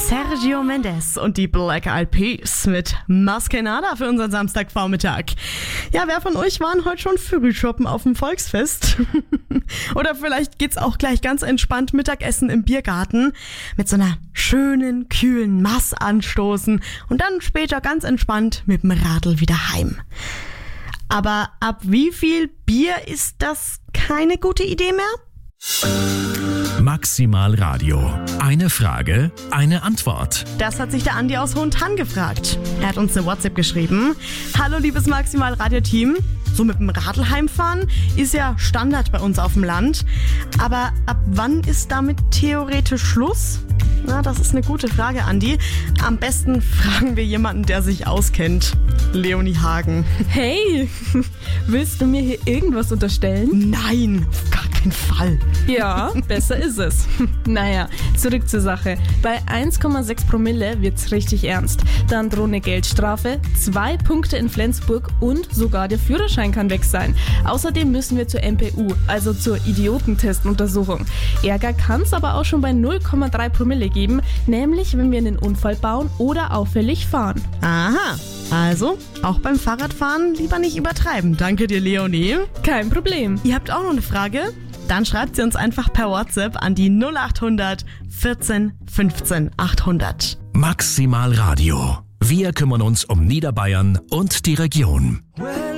Sergio Mendes und die Black Eyed Peas mit Maskenada für unseren Samstagvormittag. Ja, wer von euch waren heute schon Vögel shoppen auf dem Volksfest? Oder vielleicht geht's auch gleich ganz entspannt Mittagessen im Biergarten mit so einer schönen, kühlen Mass anstoßen und dann später ganz entspannt mit dem Radl wieder heim. Aber ab wie viel Bier ist das keine gute Idee mehr? Maximal Radio. Eine Frage, eine Antwort. Das hat sich der Andi aus Hohentann gefragt. Er hat uns eine WhatsApp geschrieben. Hallo liebes Maximal Radio Team. So mit dem Radl heimfahren ist ja Standard bei uns auf dem Land. Aber ab wann ist damit theoretisch Schluss? Na, das ist eine gute Frage, Andi. Am besten fragen wir jemanden, der sich auskennt. Leonie Hagen. Hey, willst du mir hier irgendwas unterstellen? Nein, auf gar keinen Fall. Ja, besser ist es. Naja, zurück zur Sache. Bei 1,6 Promille wird's richtig ernst. Dann droht eine Geldstrafe, 2 Punkte in Flensburg und sogar der Führerschein kann weg sein. Außerdem müssen wir zur MPU, also zur Idiotentestuntersuchung. Ärger kann's aber auch schon bei 0,3 Promille geben, nämlich wenn wir einen Unfall bauen oder auffällig fahren. Aha, also auch beim Fahrradfahren lieber nicht übertreiben. Danke dir, Leonie. Kein Problem. Ihr habt auch noch eine Frage? Dann schreibt sie uns einfach per WhatsApp an die 0800 14 15 800. Maximal Radio. Wir kümmern uns um Niederbayern und die Region.